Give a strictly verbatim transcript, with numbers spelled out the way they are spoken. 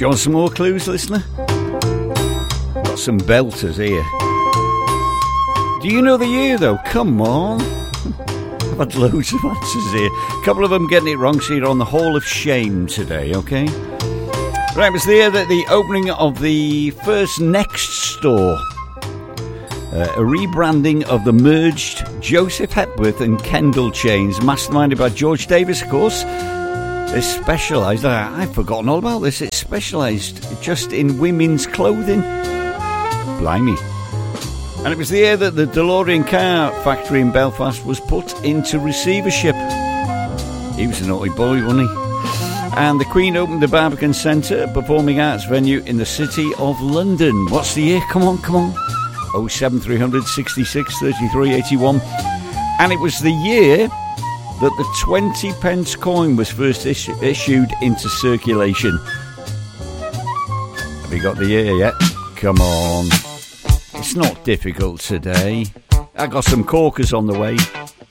you want some more clues, listener? Got some belters here. Do you know the year, though? Come on. I've had loads of answers here. A couple of them getting it wrong, so you're on the Hall of Shame today, okay? Right, it was the year that the opening of the first Next store. Uh, a rebranding of the merged Joseph Hepworth and Kendall chains, masterminded by George Davis, of course. It's specialised, I, I've forgotten all about this, it's specialised just in women's clothing. Blimey. And it was the year that the DeLorean car factory in Belfast was put into receivership. He was a naughty boy, wasn't he? And the Queen opened the Barbican Centre, performing arts venue in the city of London. What's the year? Come on, come on. oh seven three hundred sixty-six thirty-three eighty-one. And it was the year that the twenty pence coin was first issu- issued into circulation. Have you got the year yet? Come on. It's not difficult today. I got some corkers on the way.